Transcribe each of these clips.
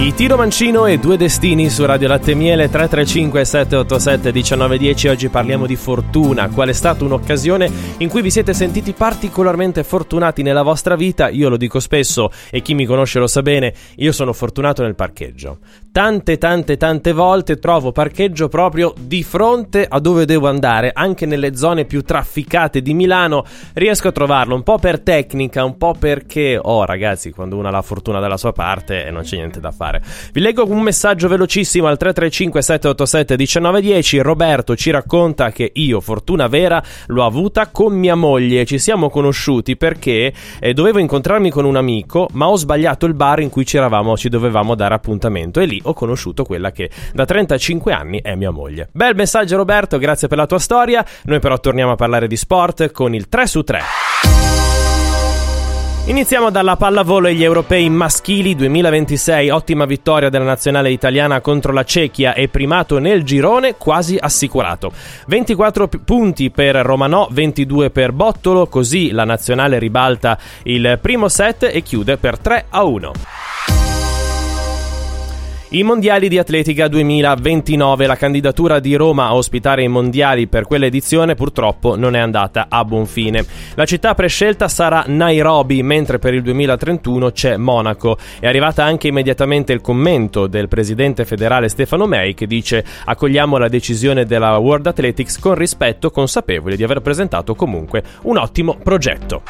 I Tiro Mancino e Due Destini su Radio Latte e Miele. 335 787 1910. Oggi parliamo di fortuna. Qual è stata un'occasione in cui vi siete sentiti particolarmente fortunati nella vostra vita? Io lo dico spesso e chi mi conosce lo sa bene, io sono fortunato nel parcheggio. Tante volte trovo parcheggio proprio di fronte a dove devo andare, anche nelle zone più trafficate di Milano riesco a trovarlo, un po' per tecnica, un po' perché ragazzi, quando uno ha la fortuna dalla sua parte non c'è niente da fare. Vi leggo un messaggio velocissimo al 335 787 1910. Roberto ci racconta che io, fortuna vera, l'ho avuta con mia moglie. Ci siamo conosciuti perché dovevo incontrarmi con un amico, ma ho sbagliato il bar in cui ci dovevamo dare appuntamento, e lì ho conosciuto quella che da 35 anni è mia moglie. Bel messaggio Roberto, grazie per la tua storia. Noi però torniamo a parlare di sport con il 3 su 3. Iniziamo dalla pallavolo e gli europei maschili 2026, ottima vittoria della nazionale italiana contro la Cechia e primato nel girone quasi assicurato. 24 punti per Romanò, 22 per Bottolo, così la nazionale ribalta il primo set e chiude per 3-1. I mondiali di atletica 2029, la candidatura di Roma a ospitare i mondiali per quell'edizione purtroppo non è andata a buon fine. La città prescelta sarà Nairobi, mentre per il 2031 c'è Monaco. È arrivata anche immediatamente il commento del presidente federale Stefano May, che dice: accogliamo la decisione della World Athletics con rispetto, consapevoli di aver presentato comunque un ottimo progetto.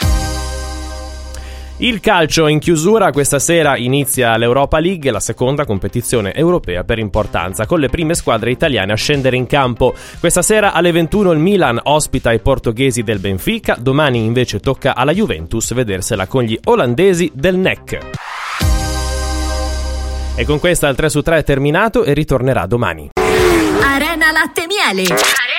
Il calcio in chiusura, questa sera inizia l'Europa League, la seconda competizione europea per importanza, con le prime squadre italiane a scendere in campo. Questa sera alle 21 il Milan ospita i portoghesi del Benfica, domani invece tocca alla Juventus vedersela con gli olandesi del NEC. E con questa il 3 su 3 è terminato e ritornerà domani. Arena Latte e Miele.